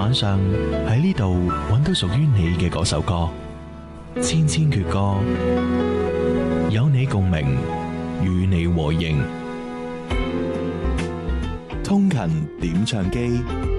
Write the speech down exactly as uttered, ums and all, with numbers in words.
晚上喺呢度揾到屬於你嘅嗰首歌，千千闕歌，有你共鳴，與你和應。 通勤點唱機。